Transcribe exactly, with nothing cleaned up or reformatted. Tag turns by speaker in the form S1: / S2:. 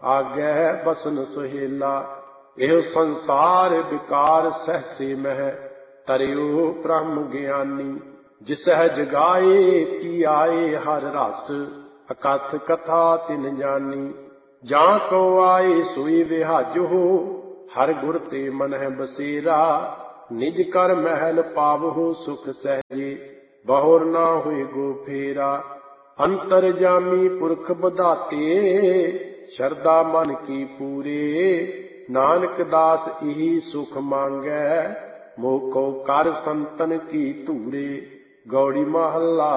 S1: ਆਗੈ ਬਸਨ ਸੁਹੇਲਾ। ਇਹ ਸੰਸਾਰ ਵਿਕਾਰ ਸਹਸੇ ਮਹਿ, ਤਰਿਓ ਬ੍ਰਹਮ ਗਿਆਨੀ। ਜਿਸਹਿ ਜਗਾਏ ਕੀ ਆਏ ਹਰ ਰਸ, ਅਕਥ ਕਥਾ ਤਿਨ ਜਾਨੀ। ਜਾਂ ਕੋ ਆਏ ਸੋਈ ਵਿਹਾਜੋ, ਹਰ ਗੁਰ ਤੇ ਮਨਹਿ ਬਸੇਰਾ। ਨਿਜ ਕਰ ਮਹਿਲ ਪਾਵਹੁ ਸੁਖ ਸਹਿਜੇ, ਬਹੁਰ ਨਾ ਹੋਏ ਗੋ ਫੇਰਾ। ਅੰਤਰ ਜਾਮੀ ਪੁਰਖ ਬਧਾਤੇ, ਸ਼ਰਧਾ ਮਨ ਕੀ ਪੂਰੇ। ਨਾਨਕ ਦਾਸ ਇਹੀ ਸੁਖ ਮੰਗੈ, ਮੋਹ ਕੋ ਕਰ ਸੰਤਨ ਕੀ ਧੂਰੇ। ਗੌੜੀ ਮਹੱਲਾ